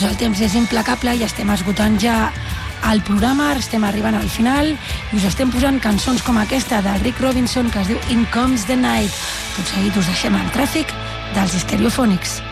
Doncs el temps és implacable i estem esgotant ja el programa, estem arribant al final i us estem posant cançons com aquesta de Rick Robinson que es diu In Comes the Night. Tot seguit us deixem en tràfic dels Stereophonics.